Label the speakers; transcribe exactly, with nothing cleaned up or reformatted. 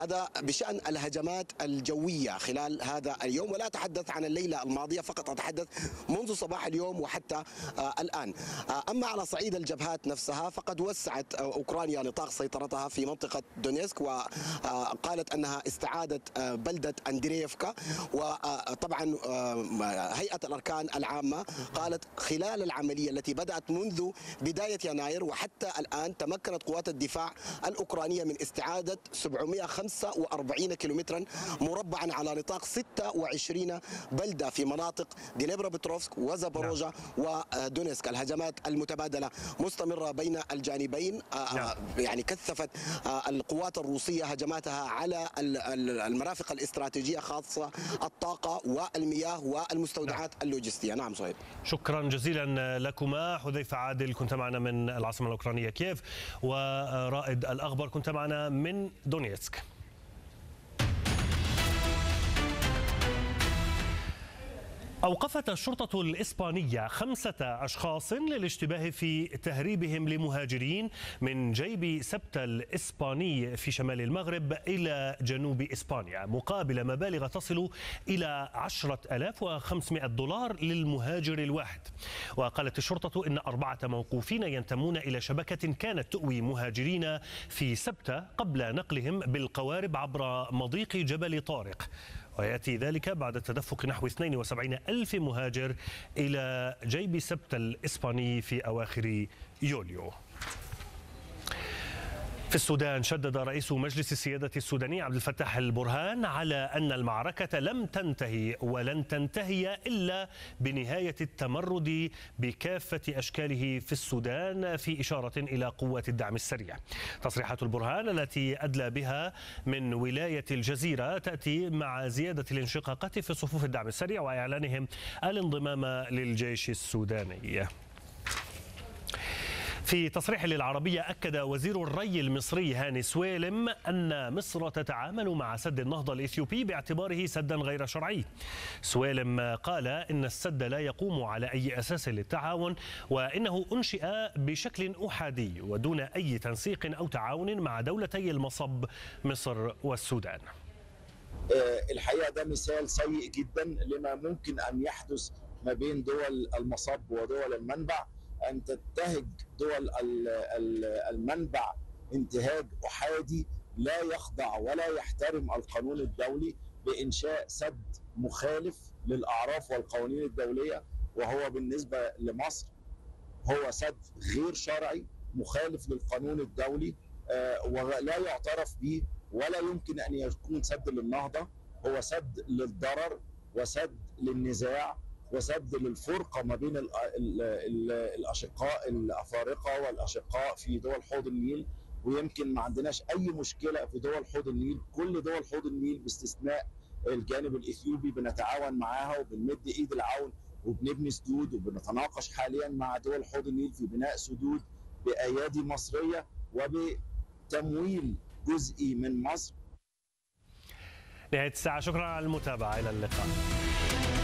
Speaker 1: هذا بشأن الهجمات الجوية خلال هذا اليوم، ولا أتحدث عن الليلة الماضية فقط، أتحدث منذ صباح اليوم وحتى آه الآن. آه أما على صعيد الجبهات نفسها فقد وسعت آه أوكرانيا نطاق سيطرتها في منطقة دونيسك، وقالت أنها استعادت آه بلدة أندريفكا. وطبعا آه هيئة الأركان العامة قالت خلال العملية التي بدأت منذ بداية يناير وحتى الآن تمكنت قوات الدفاع الأوكرانية من استعادة سبعمئة وخمسة وأربعين كيلومترا مربعا على نطاق ستة وعشرين بلدة في مناطق دينيبرا بتروفسك وزابوروجا ودونيسك. الهجمات المتبادلة مستمرة بين الجانبين. يعني كثفت القوات الروسية هجماتها على المرافق الاستراتيجية خاصة الطاقة والمياه والمستودعات اللوجستية. نعم صهيب.
Speaker 2: شكرا جزيلا لكما. حذيفة عادل كنت معنا من العاصمة الأوكرانية كييف، ورائد الأخبار كنت معنا من دونيتسك. أوقفت الشرطة الإسبانية خمسة أشخاص للاشتباه في تهريبهم لمهاجرين من جيب سبتة الإسباني في شمال المغرب إلى جنوب إسبانيا مقابل مبالغ تصل إلى عشرة آلاف وخمسمئة دولار للمهاجر الواحد. وقالت الشرطة إن أربعة موقوفين ينتمون إلى شبكة كانت تؤوي مهاجرين في سبتة قبل نقلهم بالقوارب عبر مضيق جبل طارق، ويأتي ذلك بعد تدفق نحو اثنين وسبعين ألف مهاجر إلى جيب سبتة الإسباني في أواخر يوليو. في السودان شدد رئيس مجلس السيادة السوداني عبد الفتاح البرهان على أن المعركة لم تنتهي ولن تنتهي إلا بنهاية التمرد بكافة أشكاله في السودان، في إشارة إلى قوات الدعم السريع. تصريحات البرهان التي أدلى بها من ولاية الجزيرة تأتي مع زيادة الانشقاقات في صفوف الدعم السريع وإعلانهم الانضمام للجيش السوداني. في تصريح للعربية أكد وزير الري المصري هاني سويلم أن مصر تتعامل مع سد النهضة الإثيوبي باعتباره سدا غير شرعي. سويلم قال إن السد لا يقوم على أي أساس للتعاون، وإنه أنشئ بشكل أحادي ودون أي تنسيق أو تعاون مع دولتي المصب مصر والسودان.
Speaker 3: الحقيقة ده مثال سيء جدا لما ممكن أن يحدث ما بين دول المصب ودول المنبع، أن تنتهج دول المنبع انتهاج أحادي لا يخضع ولا يحترم القانون الدولي بإنشاء سد مخالف للأعراف والقوانين الدولية، وهو بالنسبة لمصر هو سد غير شرعي مخالف للقانون الدولي ولا يعترف به ولا يمكن أن يكون سد للنهضة. هو سد للضرر وسد للنزاع وسد للفرقة ما بين الأشقاء الأفارقة والأشقاء في دول حوض النيل. ويمكن ما عندناش أي مشكلة في دول حوض النيل، كل دول حوض النيل باستثناء الجانب الإثيوبي بنتعاون معاها وبنمد إيد العون وبنبني سدود، وبنتناقش حاليا مع دول حوض النيل في بناء سدود بأيادي مصرية وبتمويل جزئي من مصر.
Speaker 2: نهاية الساعة، شكرا على المتابعة، إلى اللقاء.